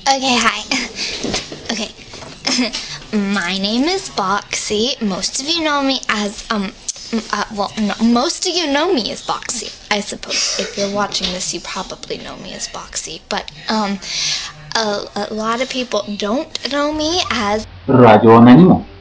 Okay, hi. Okay. My name is Boxy. Most of you know me as, most of you know me as Boxy, I suppose. If you're watching this, you probably know me as Boxy. But, a lot of people don't know me as Ragionanimo.